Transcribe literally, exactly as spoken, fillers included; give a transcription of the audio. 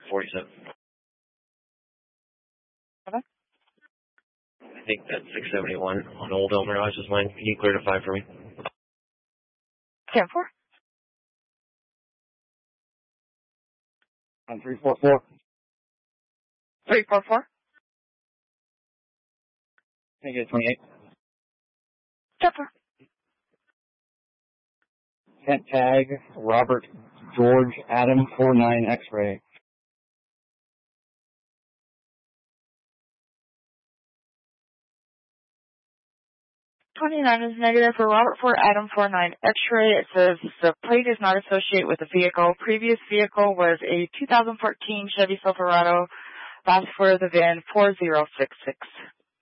forty-seven. Okay. I think that's six seventy-one on Old El Mirage is mine. Can you clear to five for me? ten four. On three four four. three four four. Can you get twenty-eight? ten four. Kent tag, Robert George Adam four nine X-ray. twenty-nine is negative for Robert four Adam four nine X-ray. It says the plate is not associated with the vehicle. Previous vehicle was a two thousand fourteen Chevy Silverado. Last for the V I N four zero six six.